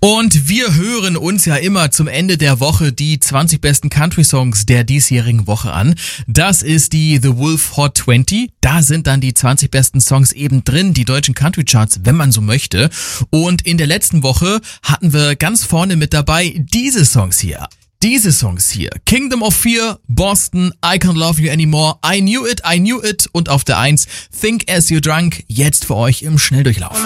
Und wir hören uns ja immer zum Ende der Woche die 20 besten Country-Songs der diesjährigen Woche an. Das ist die The Wolf Hot 20. Da sind dann die 20 besten Songs eben drin, die deutschen Country-Charts, wenn man so möchte. Und in der letzten Woche hatten wir ganz vorne mit dabei diese Songs hier. Kingdom of Fear, Boston, I Can't Love You Anymore, I Knew It und auf der 1 Think As You Drunk, jetzt für euch im Schnelldurchlauf.